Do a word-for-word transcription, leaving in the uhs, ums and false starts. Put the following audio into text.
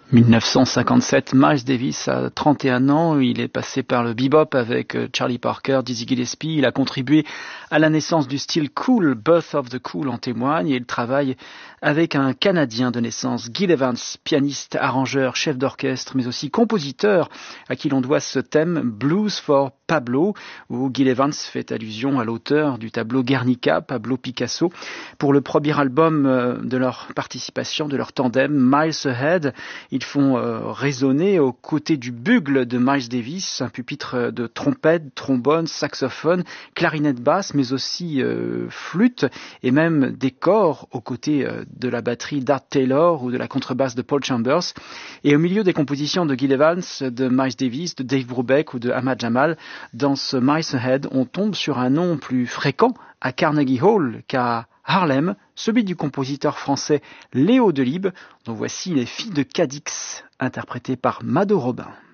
dix-neuf cent cinquante-sept, Miles Davis a trente et un ans, il est passé par le bebop avec Charlie Parker, Dizzy Gillespie, il a contribué à la naissance du style cool, Birth of the Cool en témoigne, et il travaille avec un Canadien de naissance, Gil Evans, pianiste, arrangeur, chef d'orchestre, mais aussi compositeur, à qui l'on doit ce thème Blues for Pablo, où Gil Evans fait allusion à l'auteur du tableau Guernica, Pablo Picasso, pour le premier album de leur participation, de leur tandem, Miles Ahead. Ils font euh, résonner aux côtés du bugle de Miles Davis, un pupitre de trompette, trombone, saxophone, clarinette basse, mais aussi euh, flûte et même des corps aux côtés euh, de la batterie d'Art Taylor ou de la contrebasse de Paul Chambers. Et au milieu des compositions de Gil Evans, de Miles Davis, de Dave Brubeck ou de Ahmad Jamal, dans ce Miles Ahead, on tombe sur un nom plus fréquent à Carnegie Hall qu'à Harlem, celui du compositeur français Léo Delibes, dont voici les filles de Cadix, interprétées par Mado Robin.